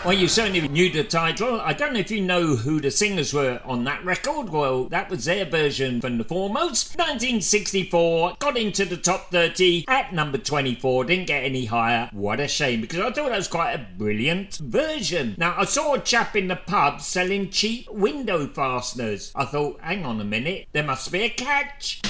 Well, you certainly knew the title. I don't know if you know who the singers were on that record. Well, that was their version from The Foremost. 1964, got into the top 30 at number 24, didn't get any higher. What a shame, because I thought that was quite a brilliant version. Now, I saw a chap in the pub selling cheap window fasteners. I thought, hang on a minute, there must be a catch.